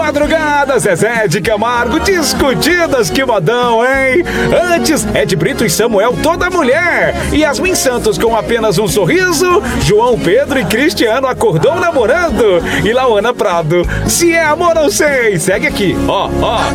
madrugada, Zezé de Camargo, Discutidas, que modão, hein? Antes, Ed Brito e Samuel, Toda Mulher. Yasmin Santos com Apenas um Sorriso. João Pedro e Cristiano, Acordou Namorando. E Lauana Prado, Se é Amor Não Sei. Segue aqui, ó.